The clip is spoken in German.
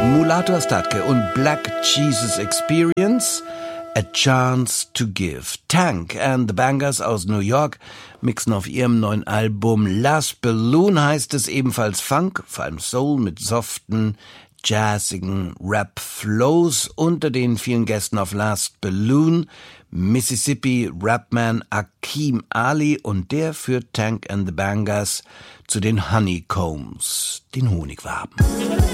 Mulatto Statke und Black Jesus Experience, A Chance to Give. Tank and the Bangers aus New York mixen auf ihrem neuen Album Last Balloon, heißt es, ebenfalls Funk, vor allem Soul mit soften, jazzigen Rap-Flows. Unter den vielen Gästen auf Last Balloon Mississippi-Rapman Akeem Ali, und der führt Tank and the Bangers zu den Honeycombs, den Honigwaben.